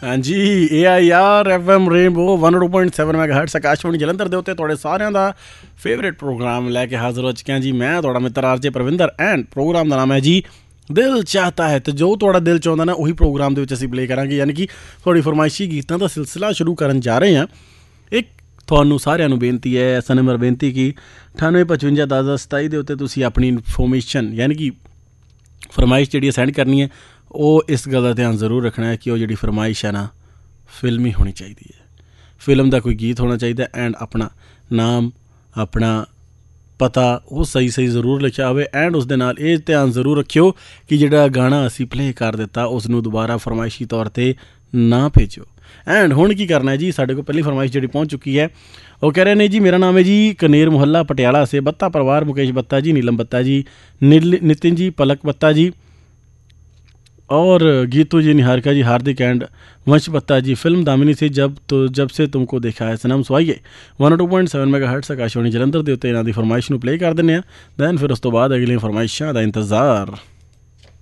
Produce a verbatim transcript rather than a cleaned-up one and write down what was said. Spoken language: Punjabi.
हाँ जी, ए I R F M rainbow one two point seven मैगाहर्ट्ज़ Akashvani Jalandhar ਦੇ ਉੱਤੇ ਤੁਹਾਡੇ ਸਾਰਿਆਂ ਦਾ ਫੇਵਰੇਟ ਪ੍ਰੋਗਰਾਮ ਲੈ ਕੇ ਹਾਜ਼ਰ ਹੋ ਚੁੱਕਿਆ ਜੀ। ਮੈਂ ਤੁਹਾਡਾ ਮਿੱਤਰ ਆਰ ਜੇ ਪ੍ਰਵਿੰਦਰ ਐਂਡ ਪ੍ਰੋਗਰਾਮ ਦਾ ਨਾਮ ਹੈ ਜੀ ਦਿਲ ਚਾਹਤਾ ਹੈ। ਅਤੇ ਜੋ ਤੁਹਾਡਾ ਦਿਲ ਚਾਹੁੰਦਾ ਨਾ ਉਹੀ ਪ੍ਰੋਗਰਾਮ ਦੇ ਵਿੱਚ ਅਸੀਂ ਪਲੇ ਕਰਾਂਗੇ, ਯਾਨੀ ਕਿ ਤੁਹਾਡੀ ਫਰਮਾਇਸ਼ੀ ਗੀਤਾਂ ਦਾ ਸਿਲਸਿਲਾ ਸ਼ੁਰੂ ਕਰਨ ਜਾ ਰਹੇ ਹਾਂ। ਇੱਕ ਤੁਹਾਨੂੰ ਸਾਰਿਆਂ ਨੂੰ ਬੇਨਤੀ ਹੈ, ਐਸ ਨੰਬਰ ਬੇਨਤੀ ਕਿ ਅਠਾਨਵੇਂ ਪਚਵੰਜਾ ਦਸ ਦਸ ਸਤਾਈ ਦੇ ਉੱਤੇ ਤੁਸੀਂ ਆਪਣੀ ਇਨਫੋਰਮੇਸ਼ਨ ਯਾਨੀ ਕਿ ਫਰਮਾਇਸ਼ ਜਿਹੜੀ ਸੈਂਡ ਕਰਨੀ ਹੈ, ਉਹ ਇਸ ਗੱਲ ਦਾ ਧਿਆਨ ਜ਼ਰੂਰ ਰੱਖਣਾ ਹੈ ਕਿ ਉਹ ਜਿਹੜੀ ਫਰਮਾਇਸ਼ ਹੈ ਨਾ ਫਿਲਮੀ ਹੋਣੀ ਚਾਹੀਦੀ ਹੈ, ਫਿਲਮ ਦਾ ਕੋਈ ਗੀਤ ਹੋਣਾ ਚਾਹੀਦਾ ਐਂਡ ਆਪਣਾ ਨਾਮ ਆਪਣਾ ਪਤਾ ਉਹ ਸਹੀ ਸਹੀ ਜ਼ਰੂਰ ਲਿਖਿਆ ਹੋਵੇ। ਐਂਡ ਉਸ ਦੇ ਨਾਲ ਇਹ ਧਿਆਨ ਜ਼ਰੂਰ ਰੱਖਿਓ ਕਿ ਜਿਹੜਾ ਗਾਣਾ ਅਸੀਂ ਪਲੇਅ ਕਰ ਦਿੱਤਾ ਉਸ ਨੂੰ ਦੁਬਾਰਾ ਫਰਮਾਇਸ਼ੀ ਤੌਰ 'ਤੇ ਨਾ ਭੇਜੋ। ਐਂਡ ਹੁਣ ਕੀ ਕਰਨਾ ਹੈ ਜੀ, ਸਾਡੇ ਕੋਲ ਪਹਿਲੀ ਫਰਮਾਇਸ਼ ਜਿਹੜੀ ਪਹੁੰਚ ਚੁੱਕੀ ਹੈ, ਉਹ ਕਹਿ ਰਹੇ ਨੇ ਜੀ ਮੇਰਾ ਨਾਮ ਹੈ ਜੀ ਕਨੇਰ ਮੁਹੱਲਾ ਪਟਿਆਲਾ ਸੇ ਬੱਤਾ ਪਰਿਵਾਰ ਮੁਕੇਸ਼ ਬੱਤਾ जी, नीलम बत्ता जी, नील नितिन जी, पलक बत्ता जी और गीतू जी, निहारिका जी, हार्दिक एंड वंश बत्ता जी। फिल्म दामिनी से जब तो जब से तुमको देखा है सनम सुहाइए one two point seven मैगाहर्ट्ज़ Akashvani Jalandhar ਦੇ ਉੱਤੇ ਇਹਨਾਂ ਦੀ ਫਰਮਾਇਸ਼ ਨੂੰ ਪਲੇਅ ਕਰ ਦਿੰਦੇ ਹਾਂ। ਦੈਨ ਫਿਰ ਉਸ ਤੋਂ ਬਾਅਦ ਅਗਲੀਆਂ ਫਰਮਾਇਸ਼ਾਂ ਦਾ ਇੰਤਜ਼ਾਰ।